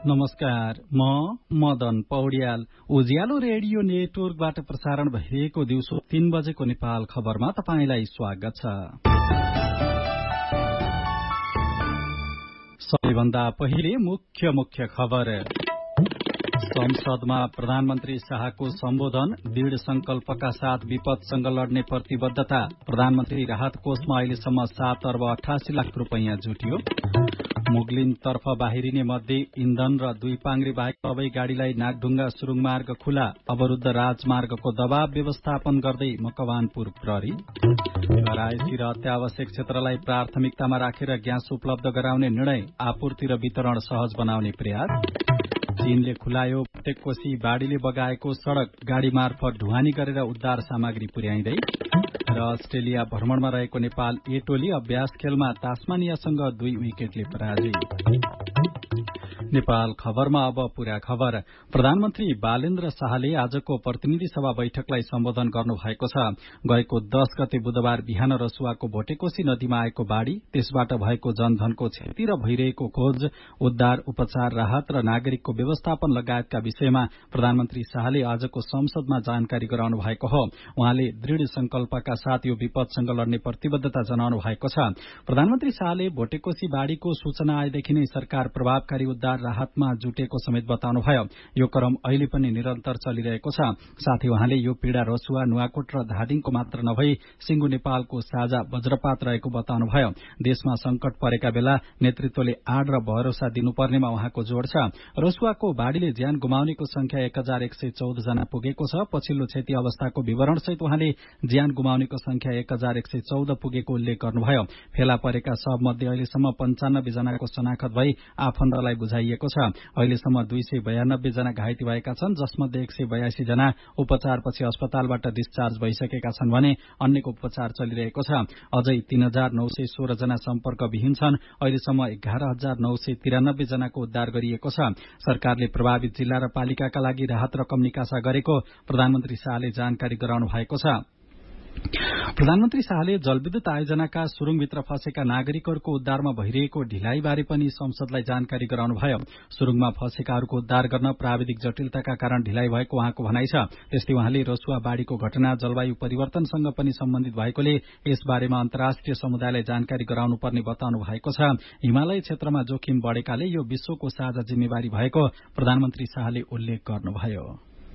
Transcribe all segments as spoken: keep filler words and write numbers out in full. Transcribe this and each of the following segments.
नमस्कार, म मदन पौड्याल। उज्यालो रेडियो नेटवर्कबाट प्रसारण भइरहेको दिउँसो तीन बजेको नेपाल खबरमा तपाईंलाई स्वागत छ। सबैभन्दा पहिले मुख्य मुख्य खबर। संसदमा प्रधानमन्त्री शाहको सम्बोधन, दृढ़ संकल्पका साथ विपदसँग लड्ने प्रतिबद्धता। प्रधानमन्त्री राहत कोषमा अहिलेसम्म सात अर्ब अठासी लाख रूपियाँ जुट्यो। मुगलिन तर्फ बाहिरिने मध्ये इन्धन र दुई पाङ्ग्री बाहेक सबै गाड़ीलाई नागढुङ्गा सुरुङ मार्ग खुला। अवरुद्ध राजमार्गको दबाव व्यवस्थापन गर्दै मकवानपुर प्रहरी। घरायसी र अत्यावश्यक क्षेत्रलाई प्राथमिकतामा राखेर ग्यास उपलब्ध गराउने निर्णय। आपूर्ति र वितरण सहज बनाउने प्रयास। चीनले खुलायो टेककोशी बाढ़ीले बगाएको सड़क। गाड़ी मार्फत ढुवानी गरेर उद्धार सामग्री पुर्याइँदै। र अस्ट्रेलिया भ्रमणमा रहेको नेपाल ए टोली अभ्यास खेलमा तास्मानियासँग दुई विकेटले पराजित। नेपाल खबरमा अब पूरा खबर। प्रधानमन्त्री बालेन्द्र शाहले आजको प्रतिनिधि सभा बैठकलाई सम्बोधन गर्नु भएको छ। गएको दश गते बुधबार बिहान रसुवाको भोटेकोशी नदीमा आएको बाढ़ी, त्यसबाट भएको जनधनको क्षति र भइरहेको खोज, उद्धार, उपचार, राहत र नागरिकको व्यवस्थापन लगायतका विषयमा प्रधानमन्त्री शाहले आजको संसदमा जानकारी गराउनु भएको हो। उहाँले दृढ़ संकल्पका साथ यो विपदसँग लड्ने प्रतिबद्धता जनाउनु भएको छ। प्रधानमन्त्री शाहले भोटेकोशी बाढ़ीको सूचना आएदेखि नै सरकार प्रभावकारी उद्धार राहतमा जुटेको समेत बताउनुभयो। यो क्रम अहिले पनि निरन्तर चलिरहेको छ। साथै उहाँले यो पीड़ा रसुवा, नुवाकोट र धादिङको मात्र नभई सिंगु नेपालको साझा वज्रपात रहेको बताउनुभयो। देशमा संकट परेका बेला नेतृत्वले आड़ र भरोसा दिनुपर्नेमा उहाँको जोड़ छ। रसुवाको बाढ़ीले ज्यान गुमाउनेको संख्या एक हजार एक सय चौध जना पुगेको छ। पछिल्लो क्षति अवस्थाको विवरण सहित उहाँले ज्यान गुमाउनेको संख्या एक हजार एक सय चौध पुगेको उल्लेख गर्नुभयो। फेला परेका सब मध्ये अहिलेसम्म पञ्चानब्बे जनाको शनाखत भई आफन्तलाई बुझाइएको छ। अहिलेसम्म दुई सय बयानब्बे जना घाइते भएका छन्, जसमध्ये एक सय बयासी जना उपचारपछि अस्पतालबाट डिस्चार्ज भइसकेका छन् भने अन्यको उपचार चलिरहेको छ। अझै तीन हजार नौ सय सोह्र जना सम्पर्कविहीन छन्। अहिलेसम्म एघार हजार नौ सय तिरानब्बे जनाको उद्धार गरिएको छ। सरकारले प्रभावित जिल्ला र पालिकाका लागि राहत रकम निकासा गरेको प्रधानमन्त्री शाहले जानकारी गराउनु भएको छ। प्रधानमन्त्री शाहले जलविद्युत आयोजनाका सुरुङभित्र फँसेका नागरिकहरूको उद्धारमा भइरहेको ढिलाइबारे पनि संसदलाई जानकारी गराउनुभयो। सुरुङमा फँसेकाहरूको उद्धार गर्न प्राविधिक जटिलताका कारण ढिलाइ भएको उहाँको भनाइ छ। त्यस्तै उहाँले रसुवा बाढ़ीको घटना जलवायु परिवर्तनसँग पनि सम्बन्धित भएकोले यसबारेमा अन्तर्राष्ट्रिय समुदायलाई जानकारी गराउनुपर्ने बताउनु भएको छ। हिमालय क्षेत्रमा जोखिम बढ़ेकाले यो विश्वको साझा जिम्मेवारी भएको प्रधानमन्त्री शाहले उल्लेख गर्नुभयो।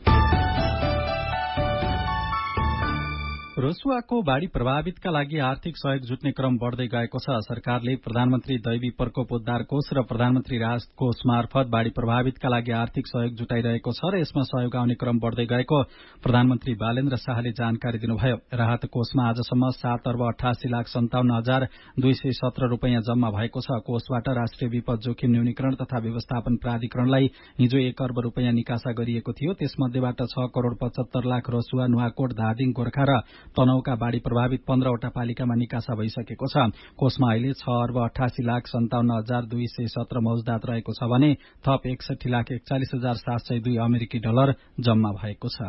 रसुवाको बाढ़ी प्रभावितका लागि आर्थिक सहयोग जुट्ने क्रम बढ़दै गएको छ। सरकारले प्रधानमन्त्री दैवी प्रकोप उद्धार कोष र प्रधानमन्त्री राहत कोष मार्फत बाढ़ी प्रभावितका लागि आर्थिक सहयोग जुटाइरहेको छ र यसमा सहयोग आउने क्रम बढ़दै गएको प्रधानमन्त्री बालेन्द्र शाहले जानकारी दिनुभयो। राहत कोषमा आजसम्म सात अर्ब अठासी लाख सन्ताउन्न हजार दुई सय सत्र रूपियाँ जम्मा भएको छ। कोषबाट राष्ट्रिय विपद जोखिम न्यूनीकरण तथा व्यवस्थापन प्राधिकरणलाई हिजो एक अर्ब रूपियाँ निकासा गरिएको थियो। त्यसमध्येबाट छ करोड़ पचहत्तर लाख रसुवा, नुवाकोट, धादिङ, गोर्खा र तनहुका बाढ़ी प्रभावित पन्ध्रवटा पालिकामा निकासा भइसकेको छ। कोषमा अहिले छ अर्ब अठासी लाख सन्ताउन्न हजार दुई सय सत्र मौजदात रहेको छ भने थप एकसठी लाख एकचालिस हजार सात सय दुई अमेरिकी डलर जम्मा भएको छ।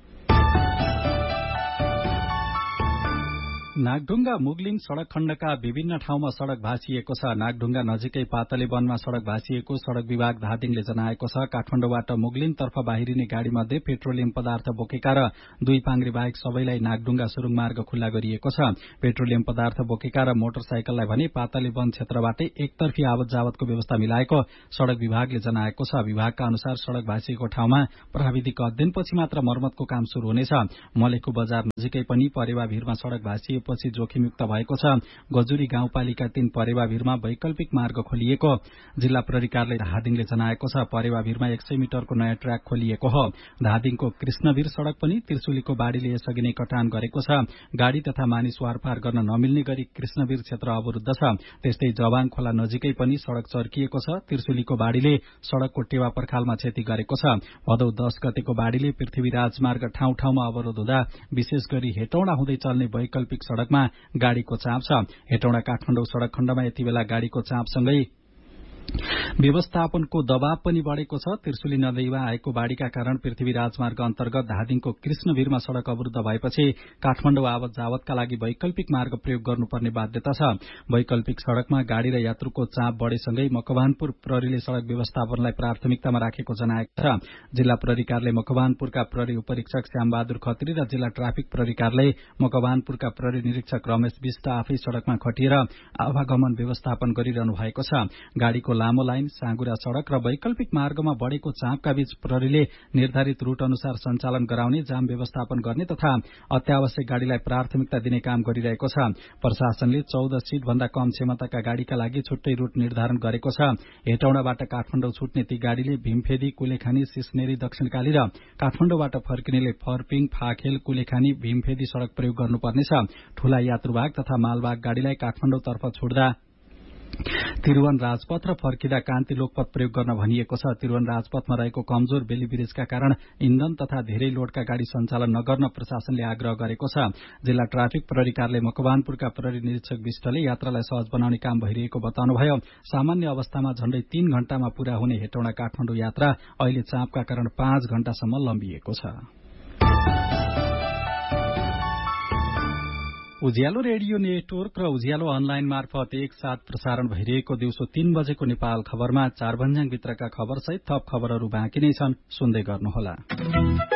नागढुङ्गा मुगलिङ सड़क खण्डका विभिन्न ठाउँमा सड़क भाँसिएको छ। नागढुङ्गा नजिकै पातले वनमा सड़क भाँसिएको सड़क विभाग धादिङले जनाएको छ। काठमाडौँबाट मुगलिङ तर्फ बाहिरिने गाड़ी मध्ये पेट्रोलियम पदार्थ बोकेका र दुई पाङ्ग्री बाहेक सबैलाई नागढुङ्गा सुरुङ मार्ग खुल्ला गरिएको छ। पेट्रोलियम पदार्थ बोकेका र मोटरसाइकललाई भने पातले वन क्षेत्रबाटै एकतर्फी आवत जावतको व्यवस्था मिलाएको सड़क विभागले जनाएको छ। विभागका अनुसार सड़क भाँसिएको ठाउँमा प्राविधिक अध्ययनपछि मात्र मर्मतको काम शुरू हुनेछ। मलेखु बजार नजिकै पनि परेवा भीरमा सड़क भाँसिए पछि जोखिमयुक्त भएको छ। गजुरी गाउँपालिका तीन परेवा भीरमा वैकल्पिक मार्ग खोलिएको जिल्ला प्रहरी कार्यालय धादिङले जनाएको छ। परेवा भीरमा एक सय मिटरको नयाँ ट्र्याक खोलिएको हो। धादिङको कृष्णवीर सड़क पनि त्रिशुलीको बाढ़ीले यसअघि नै कटान गरेको छ। गाड़ी तथा मानिस वारपार गर्न नमिल्ने गरी कृष्णवीर क्षेत्र अवरुद्ध छ। त्यस्तै जवाङ खोला नजिकै पनि सड़क चर्किएको छ। त्रिशुलीको बाढ़ीले सड़कको टेवा पर्खालमा क्षति गरेको छ। भदौ दश गतेको बाढ़ीले पृथ्वी राजमार्ग ठाउँ ठाउँमा अवरोध हुँदा विशेष गरी हेटौडा हुँदै चल्ने वैकल्पिक सड़कमा गाड़ीको चाप छ। हेटौडा काठमाडौँ सड़क खण्डमा यति बेला गाड़ीको चापसँगै व्यवस्थापनको दबाव पनि बढ़ेको छ। त्रिशुली नदीमा आएको बाढ़ीका कारण पृथ्वी राजमार्ग अन्तर्गत धादिङको कृष्णवीरमा सड़क अवरुद्ध भएपछि काठमाडौँ आवत जावतका लागि वैकल्पिक मार्ग प्रयोग गर्नुपर्ने बाध्यता छ। वैकल्पिक सड़कमा गाड़ी र यात्रुको चाप बढ़ेसँगै मकवानपुर प्रहरीले सड़क व्यवस्थापनलाई प्राथमिकतामा राखेको जनाएको छ। जिल्ला प्रहरी कार्यालय मकवानपुरका प्रहरी उपरीक्षक श्यामबहादुर खत्री र जिल्ला ट्राफिक प्रहरी कार्यालय मकवानपुरका प्रहरी निरीक्षक रमेश विष्ट आफै सड़कमा खटिएर आवागमन व्यवस्थापन गरिरहनु भएको छ। गाड़ीको लामो लाइन, साँगुरा सड़क र वैकल्पिक मार्गमा बढ़ेको चापका बीच प्रहरीले निर्धारित रूट अनुसार सञ्चालन गराउने, जाम व्यवस्थापन गर्ने तथा अत्यावश्यक गाड़ीलाई प्राथमिकता दिने काम गरिरहेको छ। प्रशासनले चौध सीट भन्दा कम क्षमताका गाड़ीका लागि छुट्टै रूट निर्धारण गरेको छ। हेटौडाबाट काठमाडौँ छुट्ने ती गाड़ीले भीमफेदी, कुलेखानी, सिस्नेरी, दक्षिणकाली र काठमाडौँबाट फर्किनेले फर्पिङ, फाखेल, कुलेखानी, भीमफेदी सड़क प्रयोग गर्नुपर्नेछ। ठूला यात्रुवाहक तथा मालवाहक गाड़ीलाई काठमाडौँतर्फ छुट्दा त्रिभुवन राजपथ र फर्किँदा कान्ति लोकपथ प्रयोग गर्न भनिएको छ। त्रिभुवन राजपथमा रहेको कमजोर बेली ब्रिजका कारण इन्धन तथा धेरै लोडका गाड़ी सञ्चालन नगर्न प्रशासनले आग्रह गरेको छ। जिल्ला ट्राफिक प्रहरी कार्यालय मकवानपुरका प्रहरी निरीक्षक विष्टले यात्रालाई सहज बनाउने काम भइरहेको बताउनुभयो। सामान्य अवस्थामा झण्डै तीन घण्टामा पूरा हुने हेटौडा काठमाडौँ यात्रा अहिले चापका कारण पाँच घण्टासम्म लम्बिएको छ। उज्यालो रेडियो नेटवर्क र उज्यालो अनलाइन मार्फत एकसाथ प्रसारण भइरहेको दिउँसो तीन बजेको नेपाल खबरमा चार भन्ज्याङभित्रका खबर सहित थप खबरहरू बाँकी नै छन्, सुन्दै गर्नुहोला।